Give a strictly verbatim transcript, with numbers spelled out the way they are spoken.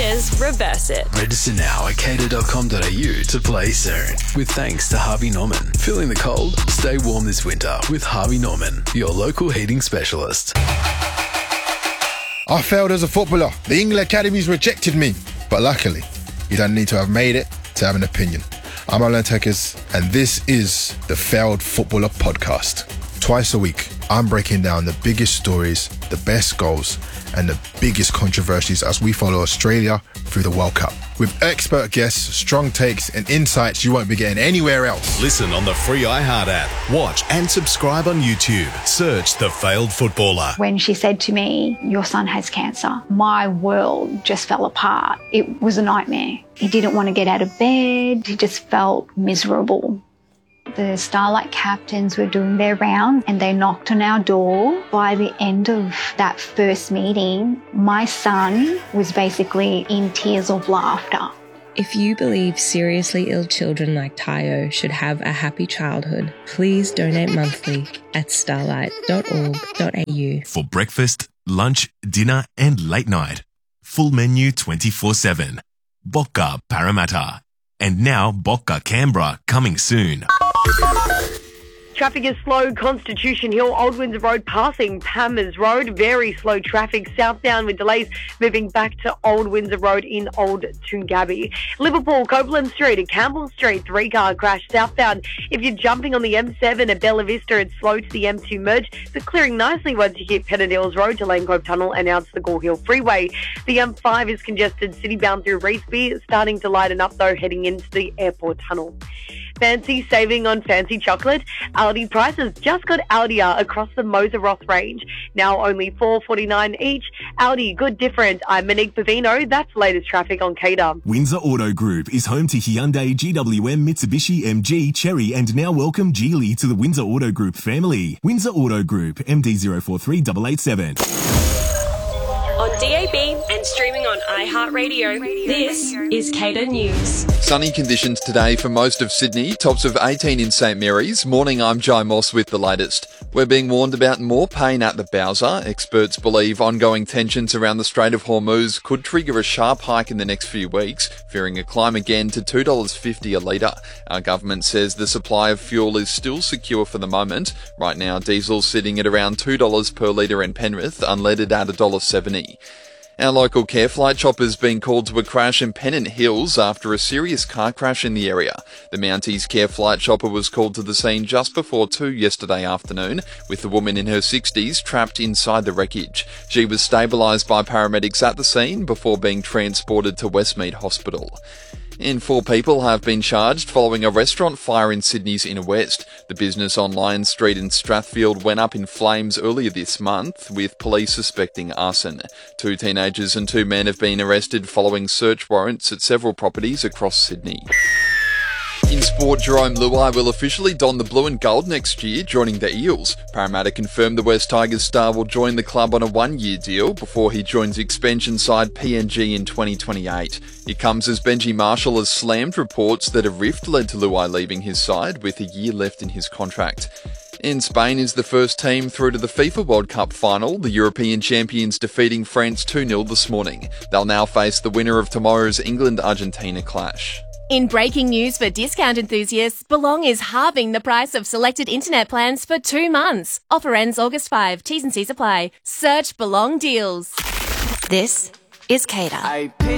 Cater's Reverse It. Register now at cater dot com dot a u to play soon. With thanks to Harvey Norman. Feeling the cold? Stay warm this winter with Harvey Norman, your local heating specialist. I failed as a footballer. The England Academies rejected me. But luckily, you don't need to have made it to have an opinion. I'm Alan Tekers, and this is the Failed Footballer Podcast. Twice a week, I'm breaking down the biggest stories, the best goals, and the biggest controversies as we follow Australia through the World Cup. With expert guests, strong takes, and insights you won't be getting anywhere else. Listen on the free iHeart app. Watch and subscribe on YouTube. Search The Failed Footballer. When she said to me, your son has cancer, my world just fell apart. It was a nightmare. He didn't want to get out of bed. He just felt miserable. The Starlight captains were doing their round and they knocked on our door. By the end of that first meeting, my son was basically in tears of laughter. If you believe seriously ill children like Tayo should have a happy childhood, please donate monthly at starlight dot org dot a u. For breakfast, lunch, dinner and late night. Full menu twenty-four seven. Bocca Parramatta. And now Bocca Canberra coming soon. Traffic is slow. Constitution Hill, Old Windsor Road passing Palmers Road. Very slow traffic southbound with delays moving back to Old Windsor Road in Old Toongabbie. Liverpool, Copeland Street and Campbell Street, three-car crash southbound. If you're jumping on the M seven at Bella Vista, it's slow to the M two merge, but clearing nicely once you hit Pennant Hills Road to Lane Cove Tunnel and out to the Gore Hill Freeway. The M five is congested citybound through Reesby, starting to lighten up though heading into the airport tunnel. Fancy saving on fancy chocolate? Aldi prices just got Aldia across the Moser Roth range. Now only four dollars forty-nine each. Aldi, good different. I'm Monique Pavino. That's latest traffic on Cater. Windsor Auto Group is home to Hyundai, G W M, Mitsubishi, M G, Chery and now welcome Geely to the Windsor Auto Group family. Windsor Auto Group, M D zero four three eight eight seven. On D A B and streaming on iHeartRadio, this is Cater News. Sunny conditions today for most of Sydney, tops of eighteen in St Mary's. Morning, I'm Jai Moss with the latest. We're being warned about more pain at the Bowser. Experts believe ongoing tensions around the Strait of Hormuz could trigger a sharp hike in the next few weeks, fearing a climb again to two dollars fifty a litre. Our government says the supply of fuel is still secure for the moment. Right now, diesel's sitting at around two dollars per litre in Penrith, unleaded at one dollar seventy. Our local Careflight chopper's been called to a crash in Pennant Hills after a serious car crash in the area. The Mounties Careflight chopper was called to the scene just before two yesterday afternoon, with the woman in her sixties trapped inside the wreckage. She was stabilised by paramedics at the scene before being transported to Westmead Hospital. And four people have been charged following a restaurant fire in Sydney's Inner West. The business on Lion Street in Strathfield went up in flames earlier this month, with police suspecting arson. Two teenagers and two men have been arrested following search warrants at several properties across Sydney. In sport, Jerome Luai will officially don the blue and gold next year, joining the Eels. Parramatta confirmed the West Tigers star will join the club on a one-year deal before he joins expansion side P N G in twenty twenty-eight. It comes as Benji Marshall has slammed reports that a rift led to Luai leaving his side with a year left in his contract. And Spain is the first team through to the FIFA World Cup final, the European champions defeating France two nil this morning. They'll now face the winner of tomorrow's England-Argentina clash. In breaking news for discount enthusiasts, Belong is halving the price of selected internet plans for two months. Offer ends August fifth. T's and C's apply. Search Belong Deals. This is Cater.